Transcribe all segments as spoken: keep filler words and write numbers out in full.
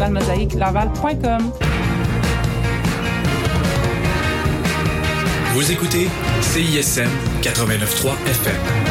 mosaïque laval point com. Vous écoutez C I S M quatre-vingt-neuf point trois F M.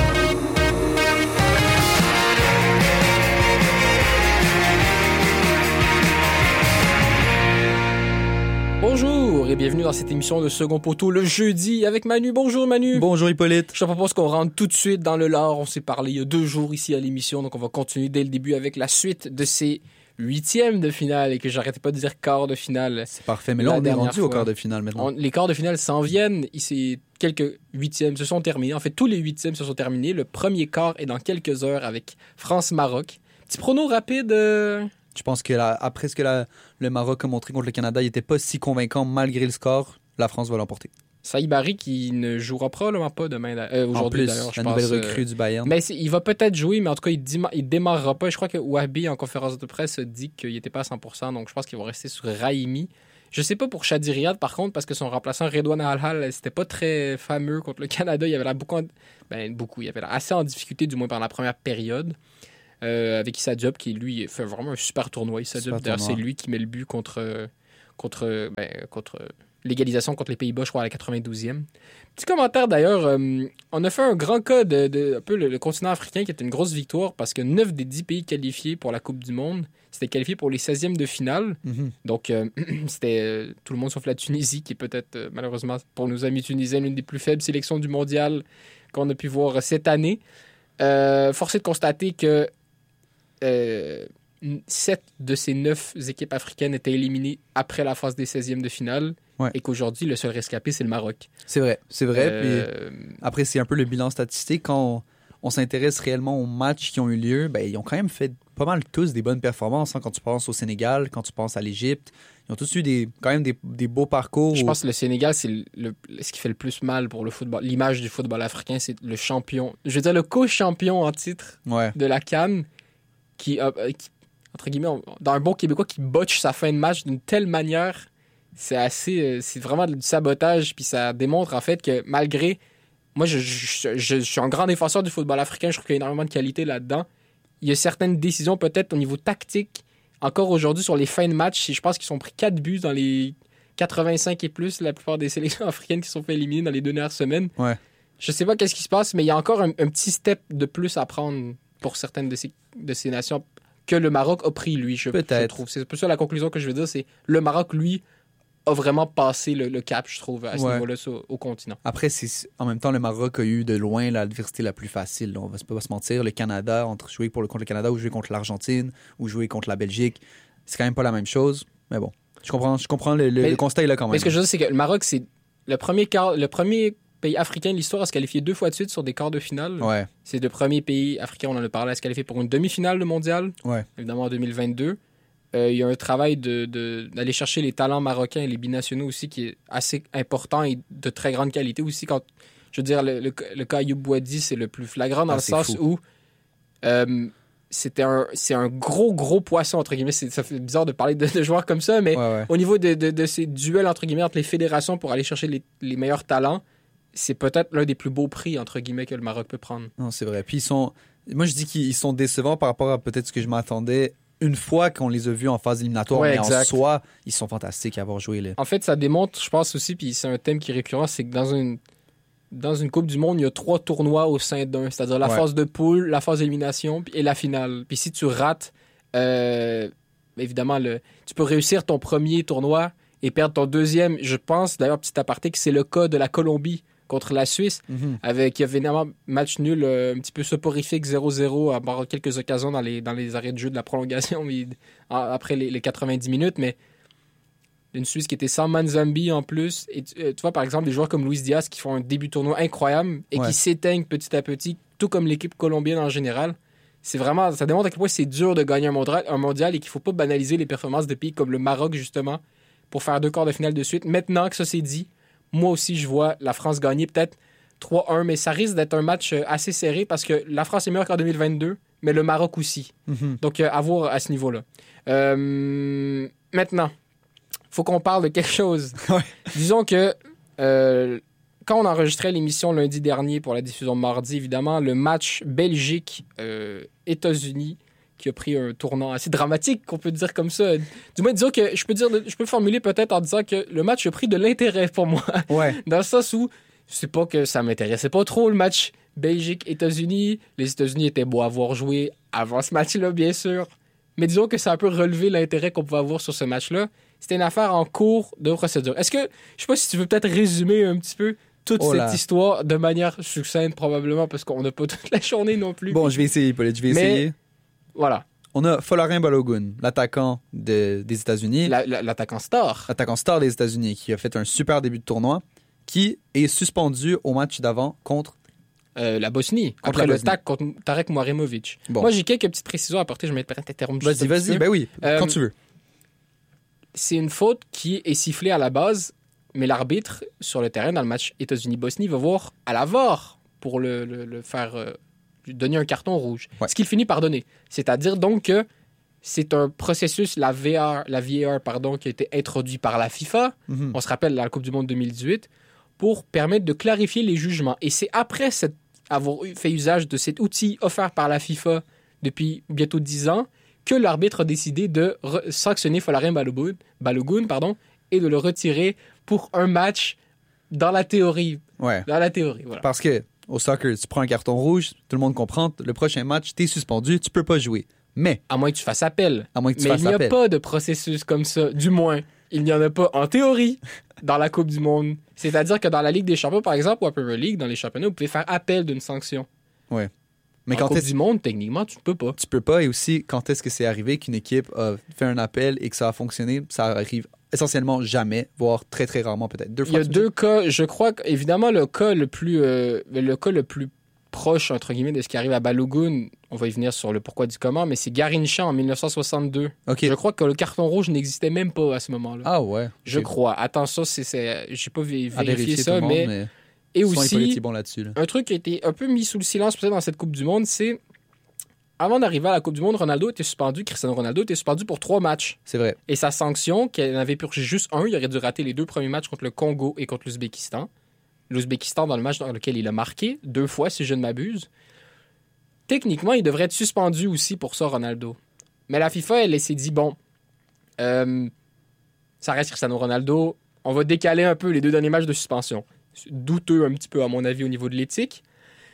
Bonjour et bienvenue dans cette émission de Second Poteau le jeudi avec Manu. Bonjour Manu. Bonjour Hippolyte. Je te propose qu'on rentre tout de suite dans le lore. On s'est parlé il y a deux jours ici à l'émission, donc on va continuer dès le début avec la suite de ces huitièmes de finale et que j'arrêtais pas de dire quart de finale. C'est parfait, mais là on est rendu fois. au quart de finale maintenant. On, les quarts de finale s'en viennent. Ici, quelques huitièmes se sont terminés. En fait, tous les huitièmes se sont terminés. Le premier quart est dans quelques heures avec France-Maroc. Petit prono rapide... Euh... Je pense que la, après ce que la, le Maroc a montré contre le Canada, il n'était pas si convaincant malgré le score. La France va l'emporter. Saïd Barry qui ne jouera probablement pas demain, euh, aujourd'hui en plus, d'ailleurs. Je la pense, nouvelle recrue euh, du Bayern. Mais il va peut-être jouer, mais en tout cas, il ne démarrera pas. Je crois que Wahabi, en conférence de presse, dit qu'il n'était pas à cent pour cent, donc je pense qu'il va rester sur Raimi. Je ne sais pas pour Shadi Riyad, par contre, parce que son remplaçant Redouane Al-Hal, c'était pas très fameux contre le Canada. Il avait l'air beaucoup, en... ben, beaucoup, il avait l'air assez en difficulté, du moins pendant la première période. Euh, avec Issa Diop, qui lui fait vraiment un super tournoi. Issa Diop, d'ailleurs, c'est lui qui met le but contre, contre, ben, contre l'égalisation contre les Pays-Bas, je crois, à la quatre-vingt-douzième. Petit commentaire d'ailleurs, euh, on a fait un grand cas de, de un peu le, le continent africain qui était une grosse victoire parce que neuf des dix pays qualifiés pour la Coupe du Monde s'étaient qualifiés pour les seizièmes de finale. Mm-hmm. Donc, euh, c'était euh, tout le monde sauf la Tunisie, qui est peut-être, euh, malheureusement, pour nos amis tunisiens, l'une des plus faibles sélections du mondial qu'on a pu voir cette année. Euh, force est de constater que Euh, sept de ces neuf équipes africaines étaient éliminées après la phase des seizièmes de finale ouais. et qu'aujourd'hui, le seul rescapé, c'est le Maroc. C'est vrai, c'est vrai. Euh... Puis après, c'est un peu le bilan statistique. Quand on, on s'intéresse réellement aux matchs qui ont eu lieu, ben, ils ont quand même fait pas mal tous des bonnes performances. Hein, quand tu penses au Sénégal, quand tu penses à l'Égypte, ils ont tous eu des, quand même des, des beaux parcours. Je où... pense que le Sénégal, c'est le, le, ce qui fait le plus mal pour le football. L'image du football africain, c'est le champion. Je veux dire, le co-champion en titre ouais. de la CAN. Qui, euh, qui, entre guillemets, dans un bon Québécois qui botche sa fin de match d'une telle manière, c'est assez, euh, c'est vraiment du sabotage, puis ça démontre en fait que malgré, moi je, je, je, je suis un grand défenseur du football africain, je trouve qu'il y a énormément de qualité là-dedans, il y a certaines décisions peut-être au niveau tactique, encore aujourd'hui sur les fins de match, je pense qu'ils sont pris quatre buts dans les quatre-vingt-cinq et plus, la plupart des sélections africaines qui sont fait éliminer dans les deux dernières semaines. Ouais. Je sais pas qu'est-ce qui se passe, mais il y a encore un, un petit step de plus à prendre pour certaines de ces, de ces nations que le Maroc a pris, lui, je, je trouve. C'est un peu ça la conclusion que je veux dire, c'est le Maroc, lui, a vraiment passé le, le cap, je trouve, à ce ouais. niveau-là, au, au continent. Après, c'est, en même temps, le Maroc a eu de loin l'adversité la plus facile. Là. On va pas se mentir. Le Canada, entre jouer pour le, contre le Canada ou jouer contre l'Argentine ou jouer contre la Belgique, c'est quand même pas la même chose. Mais bon, je comprends, je comprends le, le, mais, le constat est là quand même. Mais ce que je veux dire, c'est que le Maroc, c'est le premier quart, le premier pays africain de l'histoire à se qualifier deux fois de suite sur des quarts de finale. Ouais. C'est le premier pays africain, on en a parlé, à se qualifier pour une demi-finale de mondial, ouais. évidemment en deux mille vingt-deux. Euh, il y a un travail de, de, d'aller chercher les talents marocains et les binationaux aussi qui est assez important et de très grande qualité aussi. Quand, je veux dire, le, le, le cas Ayoub Boadi, c'est le plus flagrant dans ah, le sens fou. où euh, c'était un, c'est un gros, gros poisson, entre guillemets. C'est, ça fait bizarre de parler de, de joueurs comme ça, mais ouais, ouais. au niveau de, de, de ces duels, entre guillemets, entre les fédérations pour aller chercher les, les meilleurs talents, c'est peut-être l'un des plus beaux prix, entre guillemets, que le Maroc peut prendre. Non, c'est vrai. Puis ils sont... Moi, je dis qu'ils sont décevants par rapport à peut-être ce que je m'attendais une fois qu'on les a vus en phase éliminatoire. Ouais, mais exact. En soi, ils sont fantastiques à avoir joué. Là. En fait, ça démontre, je pense aussi, puis c'est un thème qui est récurrent, c'est que dans une, dans une Coupe du Monde, il y a trois tournois au sein d'un. C'est-à-dire la ouais. phase de poule, la phase d'élimination et la finale. Puis si tu rates, euh, évidemment, le, tu peux réussir ton premier tournoi et perdre ton deuxième. Je pense, d'ailleurs, petit aparté, que c'est le cas de la Colombie contre la Suisse, mm-hmm. avec évidemment match nul euh, un petit peu soporifique zéro zéro à part quelques occasions dans les, dans les arrêts de jeu de la prolongation mais, en, après les, les quatre-vingt-dix minutes, mais une Suisse qui était sans Manzambi en plus. Et tu, tu vois, par exemple, des joueurs comme Luis Diaz qui font un début de tournoi incroyable et ouais. qui s'éteignent petit à petit, tout comme l'équipe colombienne en général. C'est vraiment, ça démontre à quel point c'est dur de gagner un mondial, un mondial et qu'il ne faut pas banaliser les performances de pays comme le Maroc, justement, pour faire deux quarts de finale de suite. Maintenant que ça c'est dit, moi aussi, je vois la France gagner peut-être trois un, mais ça risque d'être un match assez serré parce que la France est meilleure qu'en deux mille vingt-deux, mais le Maroc aussi. Mm-hmm. Donc, euh, à voir à ce niveau-là. Euh, maintenant, il faut qu'on parle de quelque chose. Ouais. Disons que euh, quand on enregistrait l'émission lundi dernier pour la diffusion mardi, évidemment, le match Belgique-États-Unis qui a pris un tournant assez dramatique, qu'on peut dire comme ça. Du moins, disons que je peux dire, je peux formuler peut-être en disant que le match a pris de l'intérêt pour moi. Ouais. Dans le sens où, c'est pas que ça m'intéressait pas trop, le match Belgique-États-Unis. Les États-Unis étaient beaux à voir jouer avant ce match-là, bien sûr. Mais disons que ça a un peu relevé l'intérêt qu'on pouvait avoir sur ce match-là. C'était une affaire en cours de procédure. Est-ce que, je sais pas si tu veux peut-être résumer un petit peu toute oh cette histoire de manière succincte, probablement, parce qu'on n'a pas toute la journée non plus. Bon, je vais essayer, Paulette, je vais Mais, essayer. Voilà. On a Folarin Balogun, l'attaquant de, des États-Unis. La, la, l'attaquant star. L'attaquant star des États-Unis, qui a fait un super début de tournoi, qui est suspendu au match d'avant contre... Euh, la Bosnie, Contre après la le Bosnie. tac contre Tarek Moharemovic. Bon. Moi, j'ai quelques petites précisions à apporter. Je vais peut-être t'interrompre juste Vas-y, un petit vas-y, peu. ben oui, Euh, quand tu veux. C'est une faute qui est sifflée à la base, mais l'arbitre, sur le terrain, dans le match États-Unis-Bosnie, va voir à la V A R pour le, le, le faire euh, lui donner un carton rouge. Ouais. Ce qu'il finit par donner. C'est-à-dire donc que c'est un processus, la V A R, la V A R, pardon, qui a été introduit par la FIFA, Mhm. on se rappelle la Coupe du Monde deux mille dix-huit, pour permettre de clarifier les jugements. Et c'est après cette, avoir eu- fait usage de cet outil offert par la FIFA depuis bientôt dix ans que l'arbitre a décidé de re- sanctionner Folarin Balogun, Balogun pardon, et de le retirer pour un match dans la théorie. Ouais. Dans la théorie, voilà. Parce que au soccer, tu prends un carton rouge, tout le monde comprend, le prochain match, t'es suspendu, tu peux pas jouer. Mais, À moins que tu fasses appel. à moins que tu Mais fasses il n'y a appel. pas de processus comme ça, du moins. Il n'y en a pas en théorie dans la Coupe du Monde. C'est-à-dire que dans la Ligue des Champions, par exemple, ou à Premier League, dans les championnats, vous pouvez faire appel d'une sanction. Mais en quand Coupe est-ce du Monde, techniquement, tu ne peux pas. tu peux pas, et aussi, quand est-ce que c'est arrivé qu'une équipe a fait un appel et que ça a fonctionné, ça arrive essentiellement jamais, voire très très rarement peut-être. Deux Il y fois. a tu me deux cas, je crois qu'évidemment, le cas le plus, euh, le cas le plus proche, entre guillemets, de ce qui arrive à Balogun, on va y venir sur le pourquoi du comment, mais c'est Garincha en dix-neuf cent soixante-deux. dis? Ok. Je crois que le carton rouge n'existait même pas à ce moment-là. Ah ouais. Je Ok. crois. Attends, ça, c'est, c'est, j'ai pas vé- À vérifié vérifier ça, tout le monde, mais... mais... Et Souvent, aussi, Hippolyte est bon là-dessus. Là. un truc qui a été un peu mis sous le silence peut-être dans cette Coupe du Monde, c'est avant d'arriver à la Coupe du Monde, Ronaldo était suspendu, Cristiano Ronaldo était suspendu pour trois matchs. C'est vrai. Et sa sanction, qu'il en avait purgé juste un, il aurait dû rater les deux premiers matchs contre le Congo et contre l'Ouzbékistan. L'Ouzbékistan dans le match dans lequel il a marqué, deux fois si je ne m'abuse. Techniquement, il devrait être suspendu aussi pour ça, Ronaldo. Mais la FIFA, elle, elle s'est dit, bon, euh, ça reste Cristiano Ronaldo, on va décaler un peu les deux derniers matchs de suspension. Douteux un petit peu, à mon avis, au niveau de l'éthique.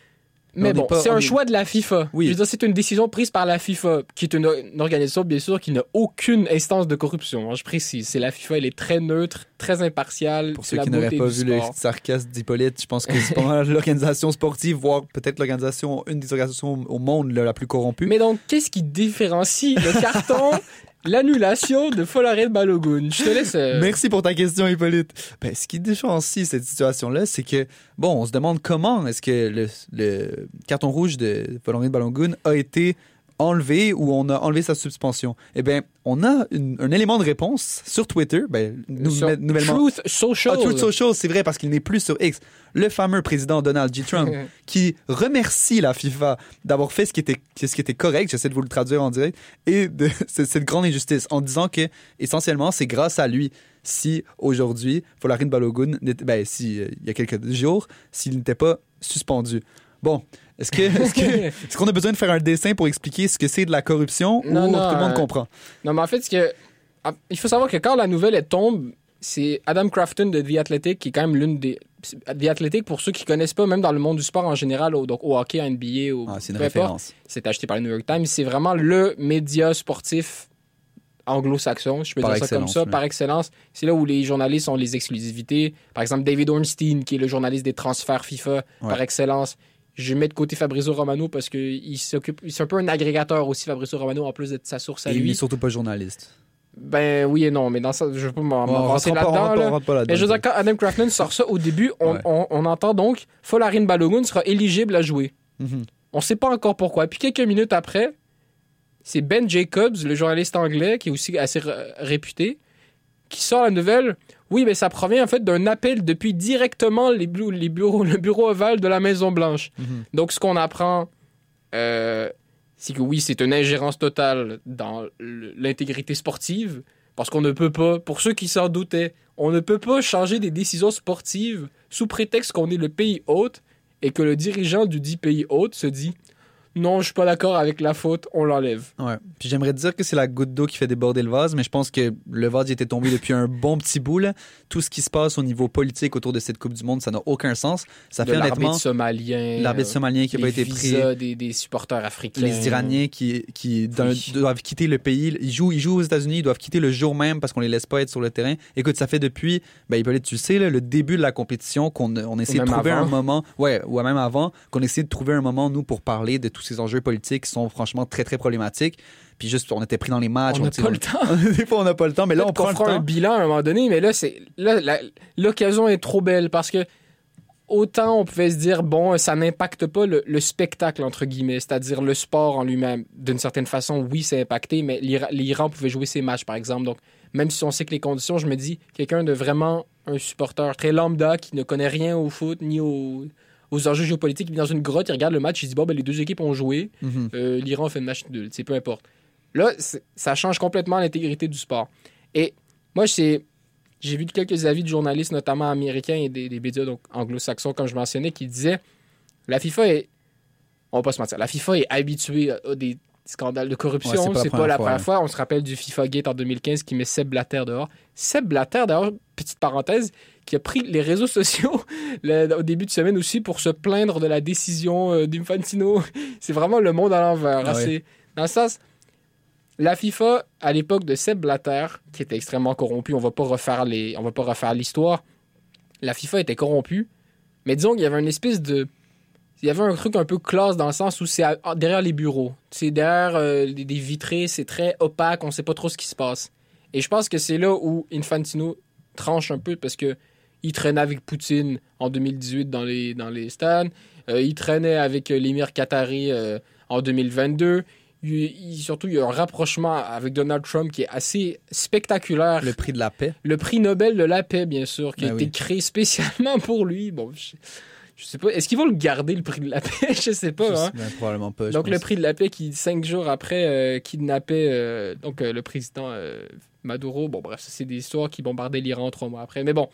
Mais On bon, n'est pas- c'est on un est- choix de la FIFA. Oui. Je veux dire, c'est une décision prise par la FIFA, qui est une, une organisation, bien sûr, qui n'a aucune instance de corruption. hein, je précise. C'est la FIFA, elle est très neutre, très impartiale. Pour c'est ceux la qui n'auraient beauté pas du vu le sport. sarcasme d'Hippolyte, je pense que c'est pas mal l'organisation sportive, voire peut-être l'organisation, une des organisations au monde là, la plus corrompue. Mais donc, qu'est-ce qui différencie le carton, l'annulation de Folarin Balogun? Je te laisse... euh, Merci pour ta question, Hippolyte. Ben, ce qui différencie cette situation-là, c'est que, bon, on se demande comment est-ce que le, le carton rouge de Folarin Balogun a été enlevé ou on a enlevé sa suspension. Eh bien, on a une- un élément de réponse sur Twitter, ben, nou- sur nouvellement. Truth Social. Ah, Truth Social, c'est vrai, parce qu'il n'est plus sur X. Le fameux président Donald J. Trump, qui remercie la FIFA d'avoir fait ce qui était, ce qui était correct, j'essaie de vous le traduire en direct, et de cette, cette grande injustice, en disant que, essentiellement, c'est grâce à lui si, aujourd'hui, Folarin Balogun, n'était- ben, si, euh, il y a quelques jours, s'il n'était pas suspendu. Bon, est-ce que, est-ce que, est-ce qu'on a besoin de faire un dessin pour expliquer ce que c'est de la corruption Non, ou non, tout le monde euh, comprend? Non, mais en fait, ce que... ah, il faut savoir que quand la nouvelle elle tombe, c'est Adam Crafton de The Athletic qui est quand même l'une des... The Athletic, pour ceux qui connaissent pas, même dans le monde du sport en général, au, donc au hockey, à N B A, au, Ah, c'est une peu importe, référence. c'est acheté par le New York Times, c'est vraiment le média sportif anglo-saxon, je peux Par dire ça comme excellence, ça, oui. par excellence. C'est là où les journalistes ont les exclusivités. Par exemple, David Ornstein, qui est le journaliste des transferts FIFA, par Ouais. excellence. Je mets de côté Fabrizio Romano parce qu'il s'occupe, c'est un peu un agrégateur aussi, Fabrizio Romano, en plus d'être sa source à Et il lui. n'est surtout pas journaliste. Ben oui et non, mais dans ça, je veux pas m'en- Bon, on m'avancer rentre pas- on là-dedans. rentre pas- là. on rentre pas là-dedans. Mais je veux dire, quand Adam Crafton sort ça au début, on, Ouais. on- on entend donc Folarin Balogun sera éligible à jouer. Mhm. On sait pas encore pourquoi. Puis quelques minutes après, c'est Ben Jacobs, le journaliste anglais, qui est aussi assez r- réputé, qui sort la nouvelle. Oui, mais ça provient en fait d'un appel depuis directement les bu- les bureaux, le bureau ovale de la Maison-Blanche. Mhm. Donc, ce qu'on apprend, euh, c'est que oui, c'est une ingérence totale dans l- l'intégrité sportive, parce qu'on ne peut pas, pour ceux qui s'en doutaient, on ne peut pas changer des décisions sportives sous prétexte qu'on est le pays hôte et que le dirigeant du dit pays hôte se dit « non, je suis pas d'accord avec la faute, on l'enlève. Ouais. Puis j'aimerais dire que c'est la goutte d'eau qui fait déborder le vase, mais je pense que le vase y était tombé depuis un bon petit bout. Là. Tout ce qui se passe au niveau politique autour de cette Coupe du Monde, ça n'a aucun sens. Ça de fait l'arbitre honnêtement somalien, l'arbitre somalien qui n'a pas été pris, des, des supporters africains, les Iraniens qui, qui dans, oui. doivent quitter le pays. Ils jouent, ils jouent aux États-Unis, ils doivent quitter le jour même parce qu'on les laisse pas être sur le terrain. Écoute, ça fait depuis, ben Hippolyte, tu sais, là, le début de la compétition qu'on on essaie de trouver avant. un moment, ouais, ou même avant, qu'on essaie de trouver un moment nous pour parler de tous ces enjeux politiques qui sont franchement très très problématiques. Puis juste, on était pris dans les matchs. On n'a pas on, le temps. Des fois, on n'a pas le temps, mais là, on prend le temps. On fera un bilan à un moment donné, mais là, c'est là, la, l'occasion est trop belle parce que autant on pouvait se dire, bon, ça n'impacte pas le, le spectacle, entre guillemets, c'est-à-dire le sport en lui-même. D'une certaine façon, oui, c'est impacté, mais l'Iran, l'Iran pouvait jouer ses matchs, par exemple. Donc, même si on sait que les conditions, je me dis, quelqu'un de vraiment un supporter très lambda qui ne connaît rien au foot ni au... aux enjeux géopolitiques, il vit dans une grotte, il regarde le match, il se dit bon, ben, les deux équipes ont joué, mm-hmm. euh, l'Iran fait une match nul, c'est peu importe. Là, ça change complètement l'intégrité du sport. Et moi, c'est, j'ai vu quelques avis de journalistes, notamment américains et des, des médias donc anglo-saxons, comme je mentionnais, qui disaient la FIFA est, on va pas se mentir, la FIFA est habituée à des scandales de corruption, ouais, c'est pas, c'est la, pas première la première fois. fois. On se rappelle du FIFA Gate en deux mille quinze qui met Seb Blatter dehors. Seb Blatter, d'ailleurs, petite parenthèse, qui a pris les réseaux sociaux le, au début de semaine aussi pour se plaindre de la décision euh, d'Infantino. C'est vraiment le monde à l'envers. Ah, hein, oui. C'est, dans le sens, la FIFA, à l'époque de Seb Blatter, qui était extrêmement corrompu, on va pas refaire les, on va pas refaire l'histoire, la FIFA était corrompue, mais disons qu'il y avait une espèce de... Il y avait un truc un peu classe dans le sens où c'est à, derrière les bureaux. C'est derrière euh, des, des vitrées, c'est très opaque, on sait pas trop ce qui se passe. Et je pense que c'est là où Infantino tranche un peu parce que il traînait avec Poutine en deux mille dix-huit dans les, dans les stades. Euh, il traînait avec l'émir qatari euh, en deux mille vingt-deux. Il, il, surtout, il y a un rapprochement avec Donald Trump qui est assez spectaculaire. Le prix de la paix. Le prix Nobel de la paix, bien sûr, qui ben a oui. été créé spécialement pour lui. Bon, je, je sais pas. Est-ce qu'ils vont le garder, le prix de la paix? Je sais pas. Je hein. sais, ben, probablement pas. Donc, le prix de la paix qui, cinq jours après, euh, kidnappait euh, donc, euh, le président euh, Maduro. Bon, bref, ça, c'est des histoires qui bombardaient l'Iran trois mois après. Mais bon.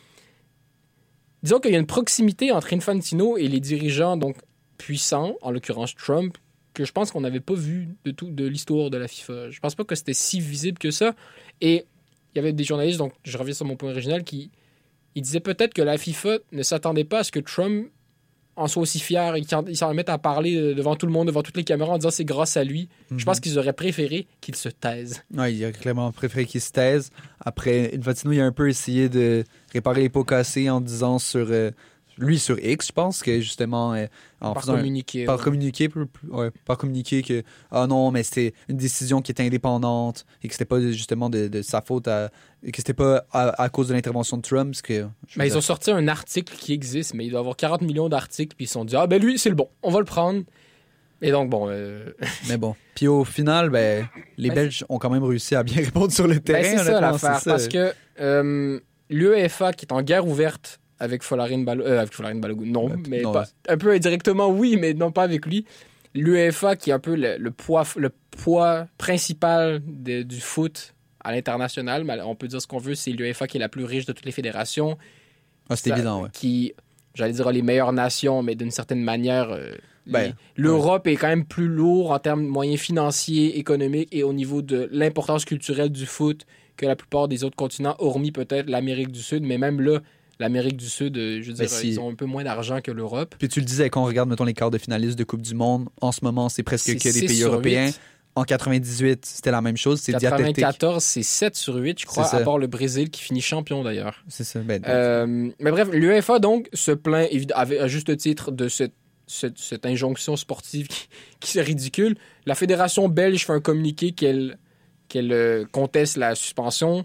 Disons qu'il y a une proximité entre Infantino et les dirigeants donc puissants, en l'occurrence Trump, que je pense qu'on n'avait pas vu de tout de l'histoire de la FIFA. Je pense pas que c'était si visible que ça. Et il y avait des journalistes, donc je reviens sur mon point original, qui ils disaient peut-être que la FIFA ne s'attendait pas à ce que Trump en soit aussi fier et qu'ils s'en remettent à parler devant tout le monde, devant toutes les caméras, en disant c'est grâce à lui. Mm-hmm. Je pense qu'ils auraient préféré qu'il se taise. Oui, il a clairement préféré qu'il se taise. Après, Infantino, il a un peu essayé de réparer les pots cassés en disant sur... Euh, lui, sur X, je pense, que justement... Euh, en par communiqué. Un, par communiqué, ouais, par communiqué que, ah non, mais c'était une décision qui était indépendante et que c'était pas justement de, de sa faute, à, que c'était pas à, à cause de l'intervention de Trump. Parce que, mais ils dire... ont sorti un article qui existe, mais il doit y avoir quarante millions d'articles, puis ils se sont dit, ah ben lui, c'est le bon, on va le prendre. Et donc, bon... Euh... mais bon. Puis au final, ben, les ben, Belges ont quand même réussi à bien répondre sur le terrain. Ben, c'est ça l'affaire, c'est ça. Parce que euh, l'UEFA, qui est en guerre ouverte avec Folarin Balogun, euh, avec Folarin Balogun, non, ouais, mais non, pas, un peu indirectement, oui, mais non pas avec lui. L'UEFA, qui est un peu le, le, poids, le poids principal de, du foot à l'international, mais on peut dire ce qu'on veut, c'est l'UEFA qui est la plus riche de toutes les fédérations. Ah, c'est ça, évident, oui. Qui, j'allais dire, les meilleures nations, mais d'une certaine manière... Euh, Ben, L'Europe ouais. est quand même plus lourd en termes de moyens financiers, économiques et au niveau de l'importance culturelle du foot que la plupart des autres continents, hormis peut-être l'Amérique du Sud. Mais même là, l'Amérique du Sud, je veux dire, si... ils ont un peu moins d'argent que l'Europe. Puis tu le disais, quand on regarde, mettons, les quarts de finalistes de Coupe du Monde, en ce moment, c'est presque c'est que des pays européens. huit. En quatre-vingt-dix-huit, c'était la même chose. C'est quatre-vingt-quatorze, c'est sept sur huit, je crois, à part le Brésil qui finit champion d'ailleurs. C'est ça. Ben, euh, mais bref, l'UEFA, donc, se plaint, à juste titre, de cette Cette, cette injonction sportive qui, qui est ridicule. La fédération belge fait un communiqué qu'elle, qu'elle euh, conteste la suspension.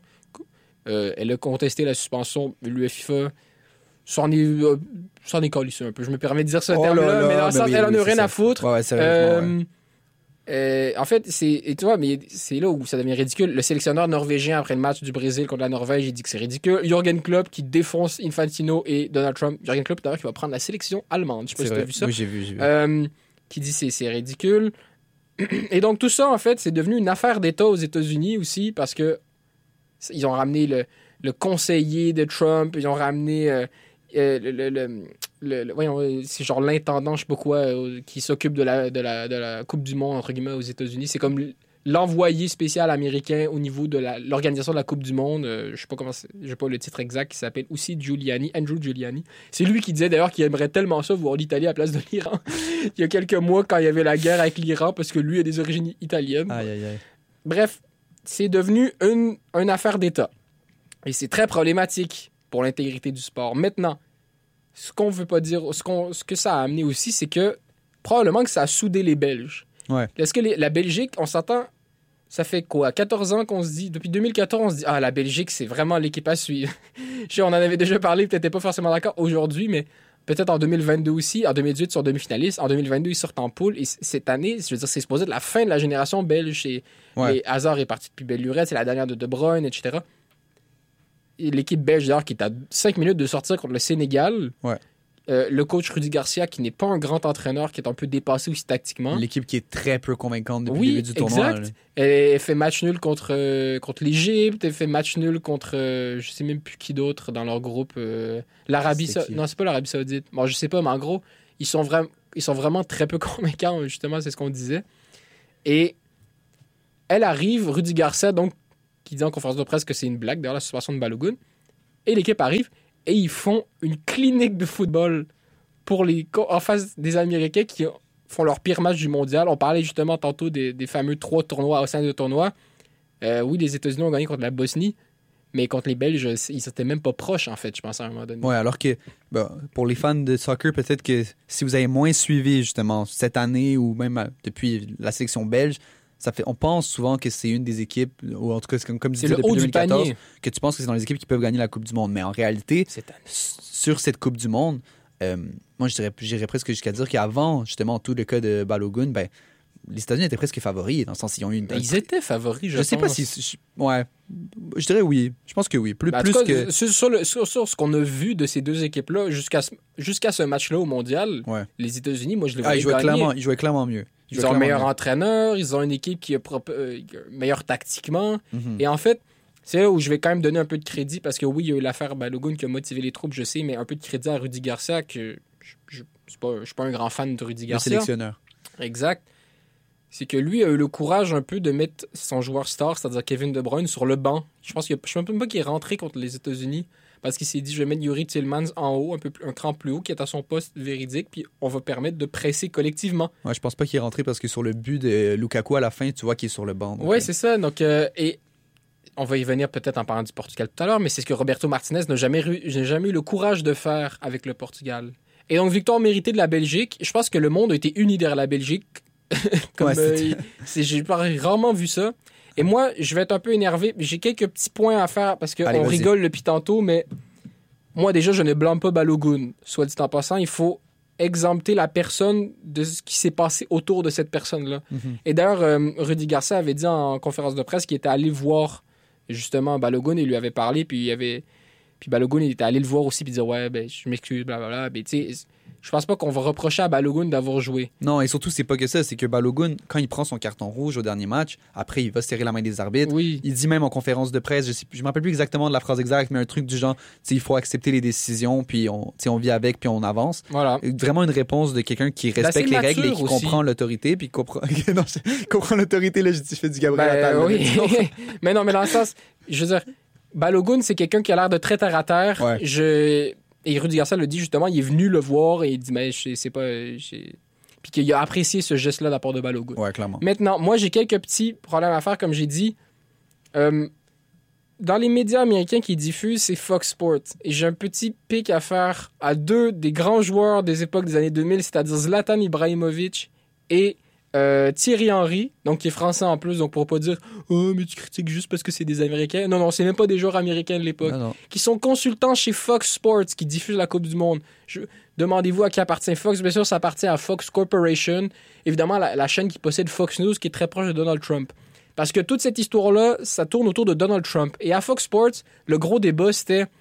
Euh, elle a contesté la suspension de l'UEFIFA. C'en est, euh, c'en est calissé un peu. Je me permets de dire ce oh terme-là, là, là, mais dans le sens, oui, elle en a oui, rien ça. à foutre. Ouais, ouais, sérieusement, euh, ouais. Euh, en fait, c'est, et tu vois, mais c'est là où ça devient ridicule. Le sélectionneur norvégien, après le match du Brésil contre la Norvège, il dit que c'est ridicule. Jürgen Klopp qui défonce Infantino et Donald Trump. Jürgen Klopp, d'ailleurs, qui va prendre la sélection allemande. Je sais pas si tu as vu ça. Oui, j'ai vu. J'ai vu. Euh, qui dit que c'est, c'est ridicule. Et donc, tout ça, en fait, c'est devenu une affaire d'État aux États-Unis aussi parce que ils ont ramené le, le conseiller de Trump, ils ont ramené euh, euh, le, le, le le, le- voyons, euh, c'est genre l'intendant, je sais pas quoi, euh, qui s'occupe de la, de, la, de la Coupe du Monde, entre guillemets, aux États-Unis. C'est comme l- l'envoyé spécial américain au niveau de la- l'organisation de la Coupe du Monde. Euh, je sais pas comment c'est, j'ai pas le titre exact, qui s'appelle aussi Giuliani, Andrew Giuliani. C'est lui qui disait d'ailleurs qu'il aimerait tellement ça voir l'Italie à la place de l'Iran il y a quelques mois quand il y avait la guerre avec l'Iran parce que lui a des origines italiennes. Aïe, aïe, aïe. Bref, c'est devenu une, une affaire d'État. Et c'est très problématique pour l'intégrité du sport. Maintenant, ce qu'on veut pas dire, ce, qu'on, ce que ça a amené aussi, c'est que probablement que ça a soudé les Belges. Ouais. Est-ce que les- la Belgique, on s'entend, ça fait quoi, quatorze ans qu'on se dit, depuis deux mille quatorze, on se dit, ah, la Belgique, c'est vraiment l'équipe à suivre. Je sais, on en avait déjà parlé, peut-être pas forcément d'accord aujourd'hui, mais peut-être en deux mille vingt-deux aussi. En deux mille dix-huit, ils sont demi-finalistes. En deux mille vingt-deux, ils sortent en poule. Et c- cette année, je veux dire, c'est supposé être la fin de la génération belge. Et Ouais. les Hazard est parti depuis belle lurette, c'est la dernière de De Bruyne, et cetera. Et l'équipe belge, d'ailleurs, qui est à cinq minutes de sortir contre le Sénégal. Ouais. Euh, le coach Rudy Garcia, qui n'est pas un grand entraîneur, qui est un peu dépassé aussi tactiquement. L'équipe qui est très peu convaincante depuis Oui, le début du tournoi. exact. là. Elle fait match nul contre, euh, contre l'Égypte, elle fait match nul contre, euh, je sais même plus qui d'autre dans leur groupe. euh, L'Arabie C'est Saoudite. qui? Non, c'est pas l'Arabie Saoudite. Bon, je sais pas, mais en gros, ils sont, vraiment ils sont vraiment très peu convaincants, justement, c'est ce qu'on disait. Et elle arrive, Rudy Garcia, donc, qui dit en conférence de presse que c'est une blague, d'ailleurs, la suspension de Balogun. Et l'équipe arrive et ils font une clinique de football pour les, en face des Américains qui font leur pire match du mondial. On parlait justement tantôt des, des fameux trois tournois au sein de tournois. Euh, oui, les États-Unis ont gagné contre la Bosnie, mais contre les Belges, ils étaient même pas proches, en fait, je pense, à un moment donné. Ouais, alors que bon, pour les fans de soccer, peut-être que si vous avez moins suivi justement cette année ou même euh, depuis la sélection belge, ça fait, on pense souvent que c'est une des équipes, ou en tout cas, c'est comme, comme je C'est disais le depuis haut du deux mille quatorze, panier. que tu penses que c'est dans les équipes qui peuvent gagner la Coupe du Monde. Mais en réalité, Cette année. s- sur cette Coupe du Monde, euh, moi, je dirais, j'irais presque jusqu'à dire qu'avant, justement, tout le cas de Balogun, ben, les États-Unis étaient presque favoris, dans le sens qu'ils ont eu une. Ben, ils étaient favoris, je, Je sais pas pense. si. je- ouais. Je dirais oui. Je pense que oui. Plus, Ben, en plus tout cas, que. sur, sur le- sur- sur ce qu'on a vu de ces deux équipes-là, jusqu'à ce, jusqu'à ce match-là au mondial, Ouais. les États-Unis, moi, je les Ah, voyais ils jouaient gagner. clairement, ils jouaient clairement mieux. Ils jouaient ont un clairement meilleur mieux. entraîneur, ils ont une équipe qui est propre, euh, meilleure tactiquement. Mhm. Et en fait, c'est là où je vais quand même donner un peu de crédit parce que oui, il y a eu l'affaire Balogun qui a motivé les troupes, je sais, mais un peu de crédit à Rudy Garcia, que je je- je suis pas, je suis pas un grand fan de Rudy Le Garcia. sélectionneur. Exact. C'est que lui a eu le courage un peu de mettre son joueur star, c'est-à-dire Kevin De Bruyne, sur le banc. Je pense qu'il a- je ne sais même pas qu'il est rentré contre les États-Unis parce qu'il s'est dit je vais mettre Yuri Tillmans en haut, un, peu plus- un cran plus haut, qui est à son poste véridique, puis on va permettre de presser collectivement. Ouais, je pense pas qu'il est rentré parce que sur le but de Lukaku à la fin, tu vois qu'il est sur le banc. donc, Oui, euh, c'est ça. Donc, euh, et on va y venir peut-être en parlant du Portugal tout à l'heure, mais c'est ce que Roberto Martinez n'a jamais, ru- n'a jamais eu le courage de faire avec le Portugal. Et donc, victoire méritée de la Belgique. Je pense que le monde a été uni derrière la Belgique. Comme, Ouais, euh, c'était- c'est- j'ai pas- rarement vu ça. Et moi, je vais être un peu énervé. J'ai quelques petits points à faire parce qu'on Allez, vas-y. rigole depuis tantôt, mais moi, déjà, je ne blâme pas Balogun. Soit dit en passant, il faut exempter la personne de ce qui s'est passé autour de cette personne-là. Mhm. Et d'ailleurs, euh, Rudy Garcia avait dit en conférence de presse qu'il était allé voir justement Balogun et lui avait parlé, puis il avait... Puis Balogun, il était allé le voir aussi, puis dire ouais, ben, je m'excuse, blablabla. Mais tu sais, je pense pas qu'on va reprocher à Balogun d'avoir joué. Non, et surtout, c'est pas que ça. C'est que Balogun, quand il prend son carton rouge au dernier match, après, il va serrer la main des arbitres. Oui. Il dit même en conférence de presse, je sais, je me rappelle plus exactement de la phrase exacte, mais un truc du genre, tu sais, il faut accepter les décisions, puis on, tu sais, on vit avec, puis on avance. Voilà. Vraiment une réponse de quelqu'un qui respecte les D'assez règles et mature qui aussi. comprend l'autorité, puis comprend, non, je- comprend l'autorité, là, je, dis- je fais du Gabriel Ben, Attal, là, oui. mais sinon, mais non, mais dans le sens, je veux dire, Balogun, c'est quelqu'un qui a l'air de très terre à terre. Ouais. Je... Et Rudy Garcia le dit justement, il est venu le voir et il dit, mais je- c'est pas. j'ai- Puis qu'il a apprécié ce geste-là de la part de Balogun. Ouais, clairement. Maintenant, moi, j'ai quelques petits problèmes à faire, comme j'ai dit. Euh, dans les médias américains qui diffusent, c'est Fox Sports. Et j'ai un petit pic à faire à deux des grands joueurs des époques des années deux mille, c'est-à-dire Zlatan Ibrahimovic et euh, Thierry Henry, donc qui est français en plus, donc pour pas dire « Oh, mais tu critiques juste parce que c'est des Américains. » Non, non, c'est même pas des joueurs américains de l'époque. Non, non. Qui sont consultants chez Fox Sports, qui diffusent la Coupe du Monde. Je... Demandez-vous à qui appartient Fox. Bien sûr, ça appartient à Fox Corporation. Évidemment, la, la chaîne qui possède Fox News, qui est très proche de Donald Trump. Parce que toute cette histoire-là, ça tourne autour de Donald Trump. Et à Fox Sports, le gros débat, c'était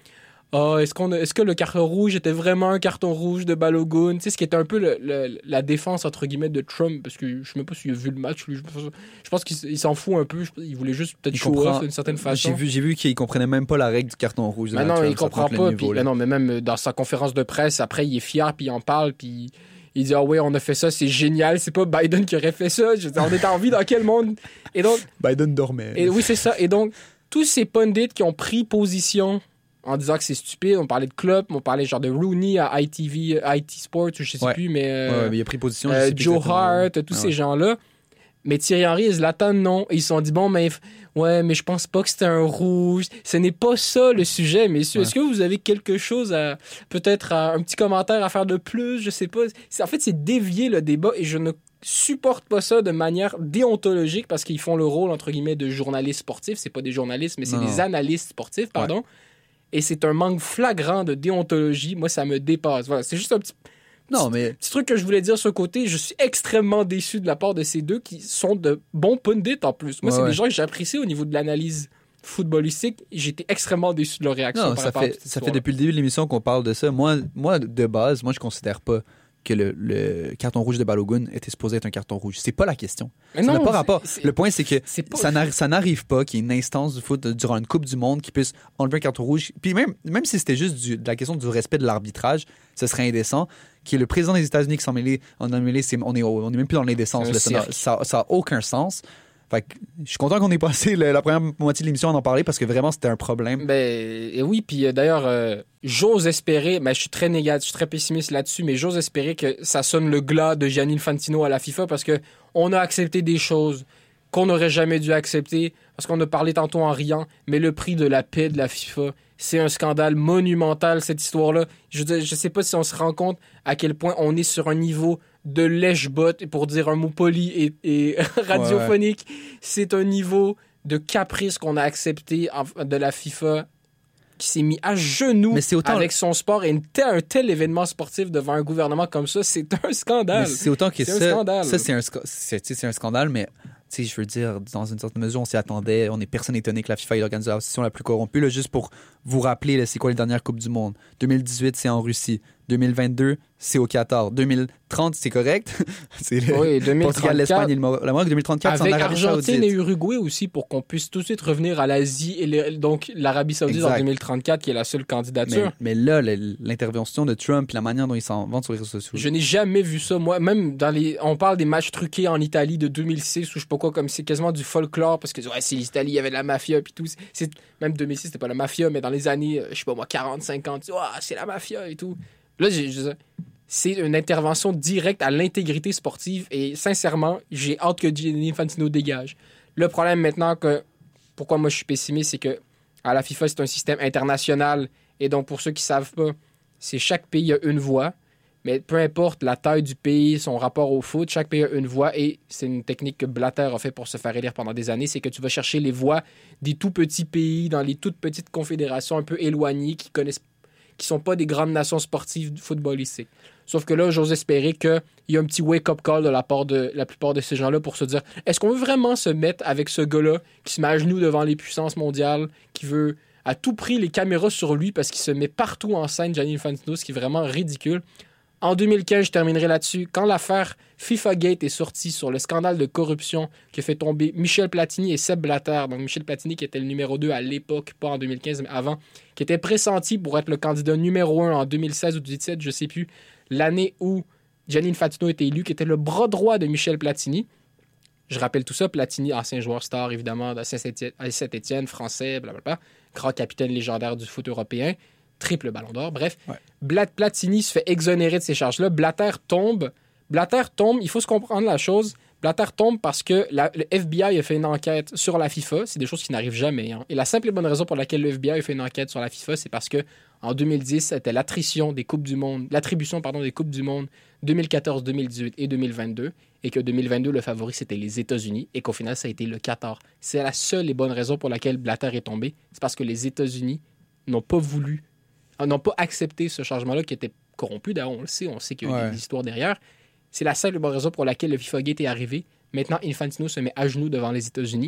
oh, est-ce, qu'on a, est-ce que le carton rouge était vraiment un carton rouge de Balogun? Tu sais, ce qui était un peu le, le, la défense, entre guillemets, de Trump, parce que je sais même pas s'il a vu le match. Lui, je pense qu'il il s'en fout un peu. Il voulait juste peut-être show off d'une certaine façon. J'ai vu, j'ai vu qu'il comprenait même pas la règle du carton rouge. Mais non, Trump, il comprend pas. Puis, niveau, mais non, mais même dans sa conférence de presse, après, il est fier, puis il en parle, puis il dit, ah ouais, on a fait ça, c'est génial. C'est pas Biden qui aurait fait ça. Je dis, on est en vie dans quel monde? Et donc, Biden dormait. Et, oui, c'est ça. Et donc, tous ces pundits qui ont pris position en disant que c'est stupide, on parlait de Klopp, on parlait genre de Rooney à I T V, I T Sports, je sais ouais. plus, mais, euh, ouais, ouais, mais il a pris position. Euh, Joe Hart, tous ah, ces ouais. gens-là. Mais Thierry Henry et Zlatan, non. Et ils se sont dit, bon, mais ouais, mais je pense pas que c'était un rouge. Ce n'est pas ça le sujet, messieurs. Ouais. Est-ce que vous avez quelque chose à, peut-être à, un petit commentaire à faire de plus? Je sais pas. C'est, en fait, c'est dévier le débat et je ne supporte pas ça de manière déontologique parce qu'ils font le rôle, entre guillemets, de journalistes sportifs. C'est pas des journalistes, mais c'est non. des analystes sportifs, pardon. Ouais. Et c'est un manque flagrant de déontologie. Moi, ça me dépasse. Voilà, c'est juste un petit... Non, mais... Petit truc que je voulais dire sur le côté, je suis extrêmement déçu de la part de ces deux qui sont de bons pundits en plus. Moi, ouais, c'est ouais. des gens que j'apprécie au niveau de l'analyse footballistique. J'étais extrêmement déçu de leur réaction. Non, par ça, fait, ça fait depuis le début de l'émission qu'on parle de ça. Moi, moi de base, moi, je considère pas que le, le carton rouge de Balogun était supposé être un carton rouge. C'est pas la question. Mais ça n'a pas rapport. C'est, le point, c'est que c'est pas... ça, n'arrive, ça n'arrive pas qu'il y ait une instance du foot durant une Coupe du Monde qui puisse enlever un carton rouge. Puis même, même si c'était juste du, de la question du respect de l'arbitrage, ce serait indécent. Qui est le président des États-Unis qui s'en mêlé, on, mêlé, c'est, on, est, on est même plus dans l'indécence. Ça n'a aucun sens. Fait que je suis content qu'on ait passé le, la première moitié de l'émission à en parler parce que vraiment c'était un problème. Ben et oui, puis euh, d'ailleurs euh, j'ose espérer, mais ben, je suis très négatif, je suis très pessimiste là-dessus, mais j'ose espérer que ça sonne le glas de Gianni Infantino à la FIFA parce que on a accepté des choses qu'on n'aurait jamais dû accepter parce qu'on a parlé tantôt en riant, mais le prix de la paix de la FIFA, c'est un scandale monumental cette histoire-là. Je ne sais pas si on se rend compte à quel point on est sur un niveau de lèche-botte, pour dire un mot poli et, et radiophonique. Ouais, ouais. C'est un niveau de caprice qu'on a accepté de la FIFA qui s'est mis à genoux avec son sport et une tel, un tel événement sportif devant un gouvernement comme ça. C'est un scandale. Mais c'est autant que c'est ça, un scandale. Ça, c'est un, c'est, c'est un scandale, mais je veux dire, dans une certaine mesure, on s'y attendait. On n'est personne étonné que la FIFA est l'organisation la plus corrompue. Là, juste pour vous rappeler, là, c'est quoi les dernières Coupes du Monde? deux mille dix-huit, c'est en Russie. deux mille vingt-deux, c'est au Qatar. deux mille trente, c'est correct. c'est le oui, deux mille trente-quatre, Portugal, l'Espagne et le Maroc. Le Maroc, deux mille trente-quatre, c'est en Arabie Argentine Saoudite. Avec Argentine et Uruguay aussi, pour qu'on puisse tout de suite revenir à l'Asie et les, donc l'Arabie Saoudite exact. En deux mille trente-quatre, qui est la seule candidature. Mais, mais là, l'intervention de Trump et la manière dont il s'en vante sur les réseaux sociaux. Je n'ai jamais vu ça. Moi, même dans les... On parle des matchs truqués en Italie de deux mille six, ou je sais pas quoi, comme c'est quasiment du folklore, parce que ouais, c'est l'Italie, il y avait de la mafia, puis tout. C'est... Même deux mille six, c'était pas la mafia, mais dans les années, je sais pas moi, quarante, cinquante, oh, c'est la mafia et tout. Là, j'ai, j'ai, c'est une intervention directe à l'intégrité sportive et sincèrement, j'ai hâte que Gianni Infantino dégage. Le problème maintenant, que pourquoi moi je suis pessimiste, c'est que à la FIFA, c'est un système international et donc pour ceux qui savent pas, c'est chaque pays a une voix, mais peu importe la taille du pays, son rapport au foot, chaque pays a une voix et c'est une technique que Blatter a fait pour se faire élire pendant des années, c'est que tu vas chercher les voix des tout petits pays dans les toutes petites confédérations un peu éloignées qui connaissent qui sont pas des grandes nations sportives footballistiques. Sauf que là, j'ose espérer qu'il y a un petit wake-up call de la part de la plupart de ces gens-là pour se dire, est-ce qu'on veut vraiment se mettre avec ce gars-là qui se met à genoux devant les puissances mondiales, qui veut à tout prix les caméras sur lui parce qu'il se met partout en scène, Gianni Infantino, ce qui est vraiment ridicule. En deux mille quinze, je terminerai là-dessus. Quand l'affaire FIFAgate est sortie sur le scandale de corruption qui a fait tomber Michel Platini et Sepp Blatter, donc Michel Platini qui était le numéro deux à l'époque, pas en deux mille quinze, mais avant, qui était pressenti pour être le candidat numéro un en deux mille seize ou deux mille dix-sept, je sais plus, l'année où Gianni Infantino était élu, qui était le bras droit de Michel Platini. Je rappelle tout ça, Platini, ancien joueur star, évidemment, de Saint-Étienne, français, blablabla, grand capitaine légendaire du foot européen, triple ballon d'or, bref. Ouais. Blat- Platini se fait exonérer de ces charges-là. Blatter tombe. Blatter tombe, il faut se comprendre la chose. Blatter tombe parce que la, le F B I a fait une enquête sur la FIFA. C'est des choses qui n'arrivent jamais. Hein. Et la simple et bonne raison pour laquelle le F B I a fait une enquête sur la FIFA, c'est parce que en deux mille dix, c'était l'attrition des Coupes du Monde, l'attribution pardon, des Coupes du Monde deux mille quatorze, deux mille dix-huit et deux mille vingt-deux, et que deux mille vingt-deux, le favori, c'était les États-Unis, et qu'au final, ça a été le Qatar. C'est la seule et bonne raison pour laquelle Blatter est tombé. C'est parce que les États-Unis n'ont pas voulu n'ont pas accepté ce changement-là qui était corrompu. D'ailleurs, on le sait, on sait qu'il y a ouais. des histoires derrière. C'est la seule bonne raison pour laquelle le FIFAgate est arrivé. Maintenant, Infantino se met à genoux devant les États-Unis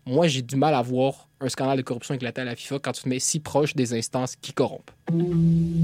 moi, j'ai du mal à voir un scandale de corruption éclater à la FIFA quand tu te mets si proche des instances qui corrompent.